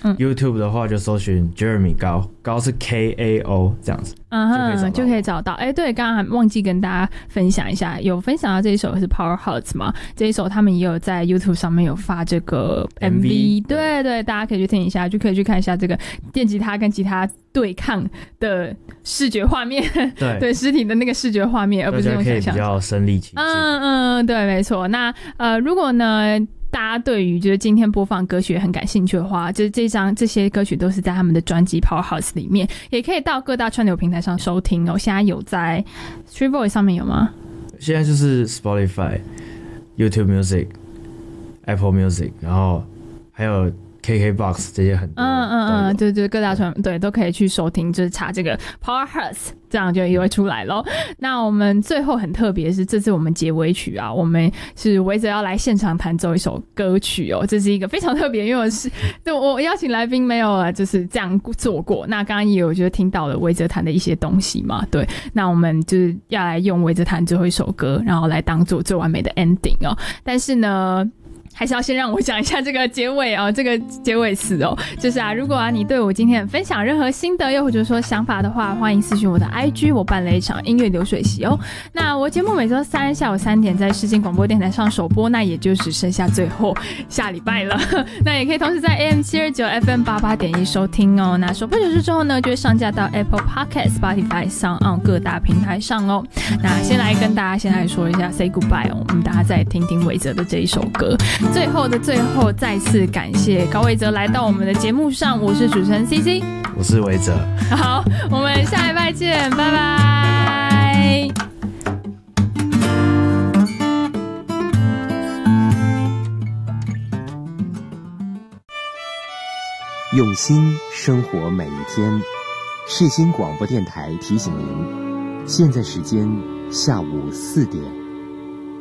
YouTube 的话就搜寻 Jeremy 高是 KAO 这样子， 就可以找到。对，刚刚还忘记跟大家分享一下，有分享到这一首是 Power Hearts 嘛？这一首他们也有在 YouTube 上面有发这个 MV， 对对，大家可以去听一下，就可以去看一下这个电吉他跟吉他对抗的视觉画面，对尸体的那个视觉画面，而不是用想象， 可以比较身临其境。 对，没错。那如果呢，大家对于就是今天播放歌曲很感兴趣的话，就是这些歌曲都是在他们的专辑 Powerhouse 里面，也可以到各大串流平台上收听哦。现在有在 Street Voice 上面有吗？ 现在就是 Spotify、YouTube Music、Apple Music， 然后还有KKBOX 这些很多， 对，各大传对都可以去收听，就是查这个 Powerhouse， 这样就也会出来咯。那我们最后很特别的是，这次我们结尾曲啊，我们是维泽要来现场弹奏一首歌曲哦，这是一个非常特别，因为我邀请来宾没有就是这样做过。那刚刚也有就是听到了维泽弹的一些东西嘛，对，那我们就是要来用维泽弹最后一首歌，然后来当做最完美的 ending 哦。但是呢，还是要先让我讲一下这个结尾哦，这个结尾词哦，就是如果你对我今天分享任何心得又或者说想法的话，欢迎私讯我的 IG， 我办了一场音乐流水席哦。那我节目每周三下午3点在世新广播电台上首播，那也就只剩下最后下礼拜了。那也可以同时在 AM729 FM88.1 收听哦。那首播结束之后呢，就会上架到 Apple Podcast、Spotify、SoundOn 各大平台上哦。那先来跟大家先来说一下 Say Goodbye 哦，我们大家再听听韦泽的这一首歌。最后的最后，再次感谢高韦泽来到我们的节目上，我是主持人 CC， 我是韦泽。 好，我们下礼拜见，拜拜。 用心生活每一天，世新广播电台提醒您，现在时间下午4点。